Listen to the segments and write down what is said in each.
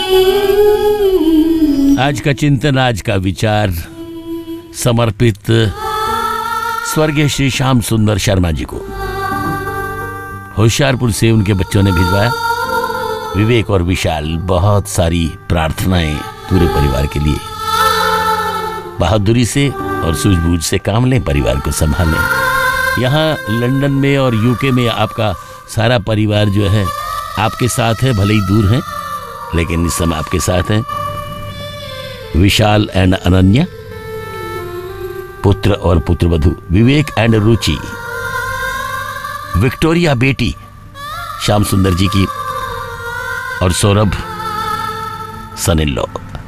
आज का चिंतन, आज का विचार समर्पित स्वर्गीय श्री श्याम सुंदर शर्मा जी को। होशियारपुर से उनके बच्चों ने भिजवाया। विवेक और विशाल, बहुत सारी प्रार्थनाएं पूरे परिवार के लिए। बहादुरी से और सूझबूझ से काम लें, परिवार को संभालें। यहाँ लंदन में और यूके में आपका सारा परिवार जो है आपके साथ है, भले ही दूर है लेकिन इस समय आपके साथ है। विशाल एंड अनन्या, पुत्र और पुत्रवधू विवेक एंड रुचि, विक्टोरिया बेटी श्याम सुंदर जी की, और सौरभ सन इन लॉ,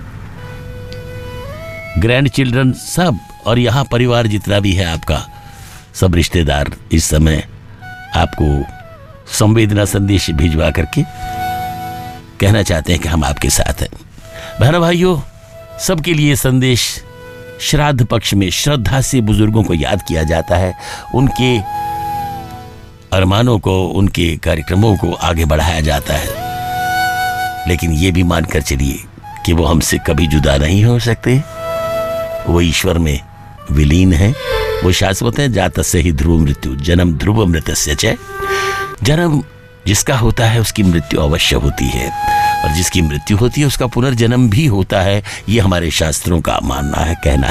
ग्रैंड चिल्ड्रन सब, और यहां परिवार जितना भी है आपका, सब रिश्तेदार इस समय आपको संवेदना संदेश भिजवा करके कहना चाहते हैं कि हम आपके साथ हैं। बहनों भाइयों, सबके लिए संदेश। श्राद्ध पक्ष में श्रद्धा से बुजुर्गों को याद किया जाता है, उनके अरमानों को, उनके कार्यक्रमों को आगे बढ़ाया जाता है। लेकिन ये भी मानकर चलिए कि वो हमसे कभी जुदा नहीं हो सकते। वो ईश्वर में विलीन है, वो शाश्वत है। जातस्य ही ध्रुव मृत्यु, जन्म ध्रुव मृतस्य च। जन्म जिसका होता है उसकी मृत्यु अवश्य होती है, और जिसकी मृत्यु होती है उसका पुनर्जन्म भी होता है। ये हमारे शास्त्रों का मानना है, कहना